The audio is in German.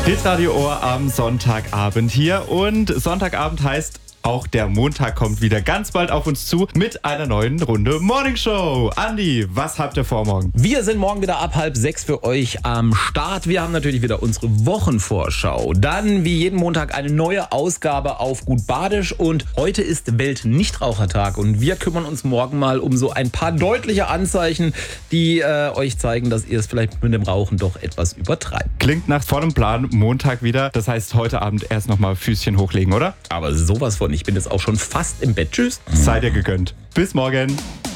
Hitradio Ohr am Sonntagabend hier und Sonntagabend heißt auch der Montag kommt wieder ganz bald auf uns zu mit einer neuen Runde Morning Show. Andi, was habt ihr vor morgen? Wir sind morgen wieder ab 5:30 für euch am Start. Wir haben natürlich wieder unsere Wochenvorschau. Dann wie jeden Montag eine neue Ausgabe auf Gut Badisch und heute ist Welt-Nichtrauchertag und wir kümmern uns morgen mal um so ein paar deutliche Anzeichen, die euch zeigen, dass ihr es vielleicht mit dem Rauchen doch etwas übertreibt. Klingt nach vollem Plan, Montag wieder. Das heißt, heute Abend erst nochmal Füßchen hochlegen, oder? Aber sowas von, ich bin jetzt auch schon fast im Bett. Tschüss. Seid ihr gegönnt. Bis morgen.